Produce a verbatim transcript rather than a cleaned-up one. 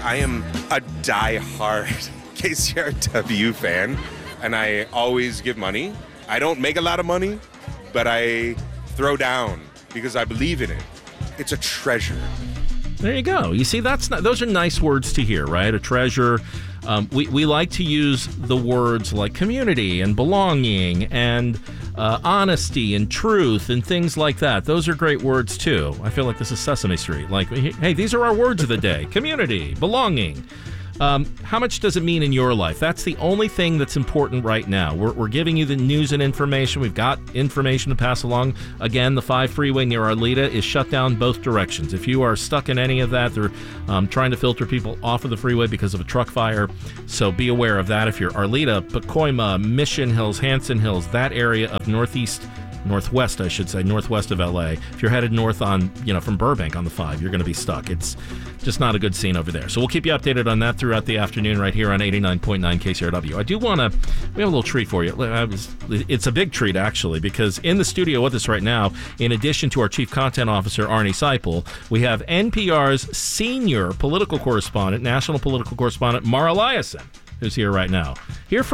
I am a diehard K C R W fan, and I always give money. I don't make a lot of money, but I throw down because I believe in it. It's a treasure. There you go. You see, that's not, those are nice words to hear, right? A treasure. Um, we, we like to use the words like community and belonging and uh, honesty and truth and things like that. Those are great words, too. I feel like this is Sesame Street. Like, hey, these are our words of the day. Community, belonging. Um, how much does it mean in your life? That's the only thing that's important right now. We're, we're giving you the news and information. We've got information to pass along. Again, the five freeway near Arleta is shut down both directions. If you are stuck in any of that, they're um, trying to filter people off of the freeway because of a truck fire. So be aware of that. If you're Arleta, Pacoima, Mission Hills, Hanson Hills, that area of northeast Northwest, I should say, northwest of L A. If you're headed north on, you know, from Burbank on the five, you're going to be stuck. It's just not a good scene over there. So we'll keep you updated on that throughout the afternoon right here on eighty-nine point nine K C R W. I do want to, we have a little treat for you. It's a big treat, actually, because in the studio with us right now, in addition to our Chief Content Officer, Arnie Seipel, we have N P R's senior political correspondent, national political correspondent, Mara Liasson, who's here right now. Here for